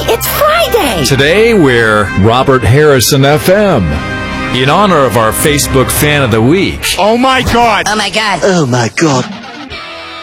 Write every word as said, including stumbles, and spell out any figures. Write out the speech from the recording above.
It's Friday! Today we're Robert Harrison F M. In honor of our Facebook Fan of the Week. Oh my God! Oh my God! Oh my God!